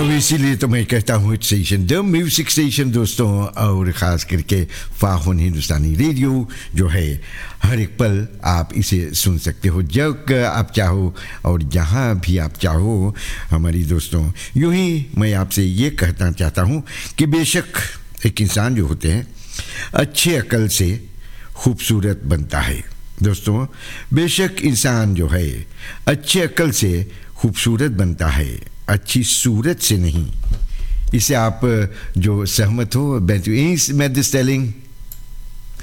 इसीलिए तो मैं कहता हूँ स्टेशन द म्यूजिक स्टेशन दोस्तों, और ख़ास करके फाहुन हिंदुस्तानी रेडियो जो है हर एक पल आप इसे सुन सकते हो जब आप चाहो और जहाँ भी आप चाहो हमारी दोस्तों। यूँ ही मैं आपसे ये कहना चाहता हूँ कि बेशक एक इंसान जो होते हैं अच्छे अकल से खूबसूरत बनता है दोस्तों। बेशक इंसान जो है अच्छे अकल से खूबसूरत बनता है, अच्छी सूरत से नहीं। इसे आप जो सहमत हो? Bent u eens met de stelling?